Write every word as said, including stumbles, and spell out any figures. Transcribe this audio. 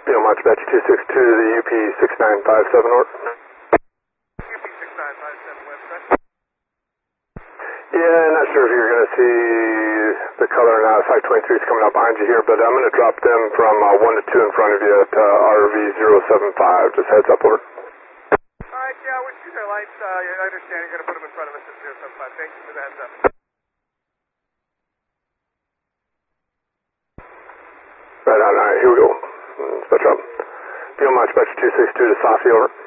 Be on March Batch two six two to the U P six nine five seven, or. U P six nine five seven, website. Yeah, not sure if you're going to see the color or not. five twenty-three is coming up behind you here, but I'm going to drop them from uh, one to two in front of you at uh, R V zero seven five. Just heads up, over. Alright, yeah, we're shooting our lights. Uh, I understand you're going to put them in front of us at zero seven five. Thank you for the heads up. Right on, alright, here we go. Spectrum. Be on March Batch two six two to Safi, over.